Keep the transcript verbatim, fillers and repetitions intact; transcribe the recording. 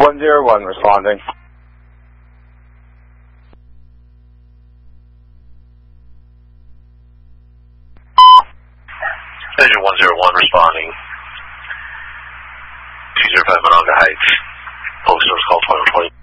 one zero one responding. Agent one zero one responding. two zero five Monongah Heights. Police source call twenty twenty.